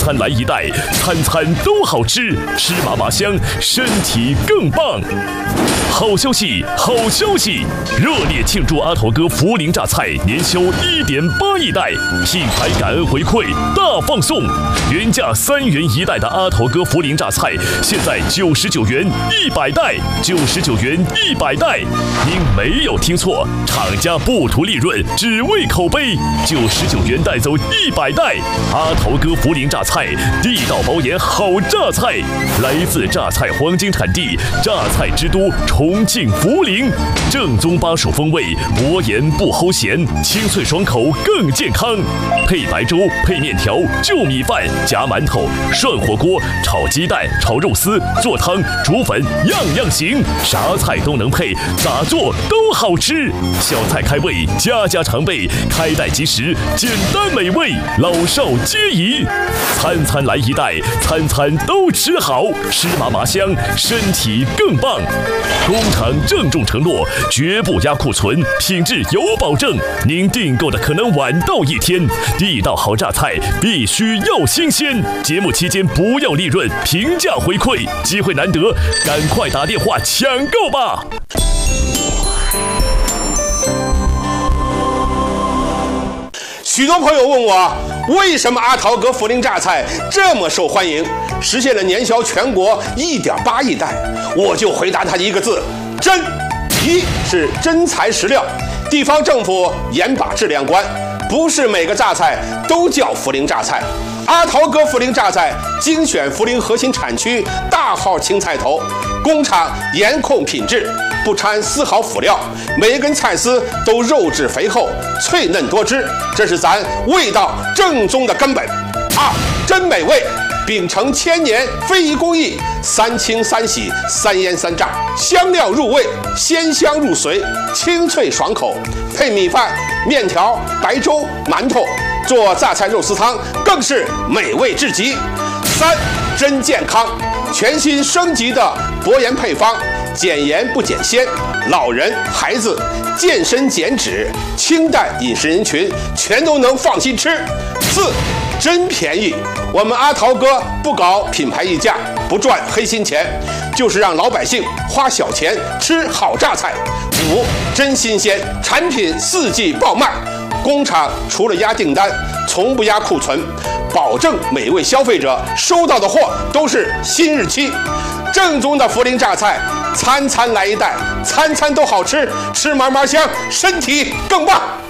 餐来一袋，餐餐都好吃，吃麻麻香，身体更棒。好消息，好消息！热烈庆祝阿头哥涪陵榨菜年销1.8亿袋，品牌感恩回馈大放送，原价3元1袋的阿头哥涪陵榨菜，现在99元100袋，99元100袋。您没有听错，厂家不图利润，只为口碑，99元带走100袋。阿头哥涪陵榨菜，地道包盐好榨菜，来自榨菜黄金产地，榨菜之都重庆涪陵，正宗巴蜀风味，薄盐不齁咸，清脆爽口更健康。配白粥，配面条，就米饭，夹馒头，涮火锅，炒鸡蛋，炒肉丝，做汤，煮粉，样样行，啥菜都能配，咋做都好吃。小菜开胃，家家常备，开袋即食，简单美味，老少皆宜。餐餐来一袋，餐餐都吃好，吃麻麻香，身体更棒。工厂郑重承诺，绝不压库存，品质有保证。您订购的可能晚到1天，地道好榨菜必须要新鲜。节目期间不要利润，平价回馈，机会难得，赶快打电话抢购吧！ 许多朋友问我，为什么阿桃哥涪陵榨菜这么受欢迎，实现了年销全国1.8亿袋？我就回答他一个字：真。一是真材实料，地方政府严把质量关，不是每个榨菜都叫涪陵榨菜。阿桃哥涪陵榨菜精选涪陵核心产区大号青菜头，工厂严控品质，不掺丝毫辅料，每一根菜丝都肉质肥厚，脆嫩多汁，这是咱味道正宗的根本。二，真美味，秉承1000年非遗工艺，3清3洗3腌3炸，香料入味，鲜香入髓，清脆爽口，配米饭、面条、白粥、馒头，做榨菜肉丝汤更是美味至极。三，真健康，全新升级的薄盐配方，减盐不减鲜，老人、孩子、健身减脂、清淡饮食人群全都能放心吃。四，真便宜，我们阿桃哥不搞品牌溢价，不赚黑心钱，就是让老百姓花小钱吃好榨菜。五，真新鲜，产品4季爆卖，工厂除了压订单，从不压库存，保证每位消费者收到的货都是新日期。正宗的涪陵榨菜，餐餐来一袋，餐餐都好吃，吃嘛嘛香，身体更棒。